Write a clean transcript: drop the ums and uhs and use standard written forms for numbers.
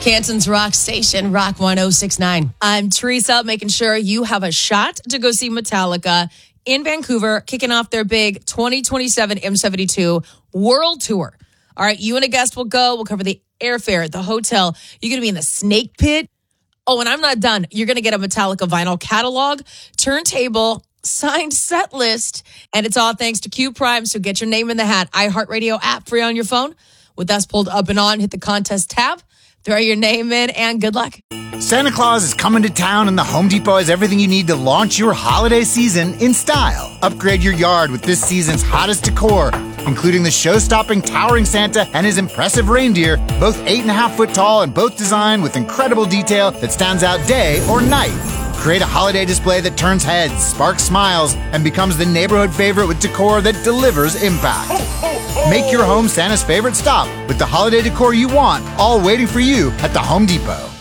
Canton's Rock Station, Rock 1069. I'm Teresa, making sure you have a shot to go see Metallica in Vancouver, kicking off their big 2027 M72 World Tour. All right, you and a guest will go. We'll cover the airfare, the hotel. You're going to be in the Snake Pit. Oh, and I'm not done. You're going to get a Metallica vinyl catalog, turntable, signed set list, and it's all thanks to Q Prime. So get your name in the hat. iHeartRadio app free on your phone. With us pulled up and on, hit the contest tab, throw your name in, and good luck. Santa Claus is coming to town, and the Home Depot has everything you need to launch your holiday season in style. Upgrade your yard with this season's hottest decor, including the show-stopping towering Santa and his impressive reindeer, both 8.5 foot tall and both designed with incredible detail that stands out day or night. Create a holiday display that turns heads, sparks smiles, and becomes the neighborhood favorite with decor that delivers impact. Make your home Santa's favorite stop with the holiday decor you want, all waiting for you at the Home Depot.